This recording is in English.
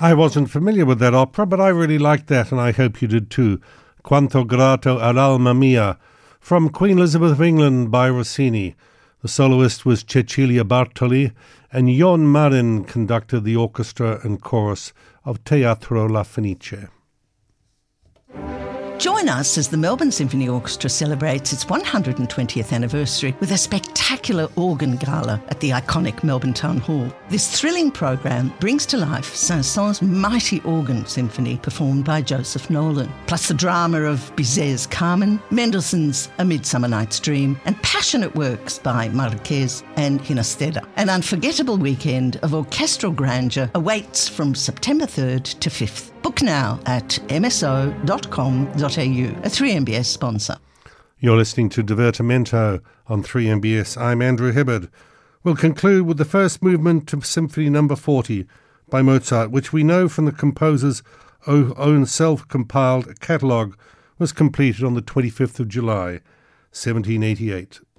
I wasn't familiar with that opera, but I really liked that, and I hope you did too. Quanto grato ad alma mia, from Queen Elizabeth of England by Rossini. The soloist was Cecilia Bartoli, and Jon Marin conducted the orchestra and chorus of Teatro La Fenice. Join us as the Melbourne Symphony Orchestra celebrates its 120th anniversary with a spectacular organ gala at the iconic Melbourne Town Hall. This thrilling program brings to life Saint-Saëns' mighty organ symphony performed by Joseph Nolan, plus the drama of Bizet's Carmen, Mendelssohn's A Midsummer Night's Dream, and passionate works by Marquez and Ginastera. An unforgettable weekend of orchestral grandeur awaits from September 3rd to 5th. Book now at mso.com.au, a 3MBS sponsor. You're listening to Divertimento on 3MBS. I'm Andrew Hibbard. We'll conclude with the first movement of Symphony No. 40 by Mozart, which we know from the composer's own self-compiled catalogue was completed on the 25th of July, 1788.